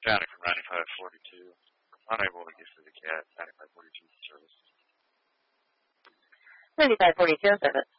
Johnny from 9542. Unable to get to the cat. 9542 service. 9542 service.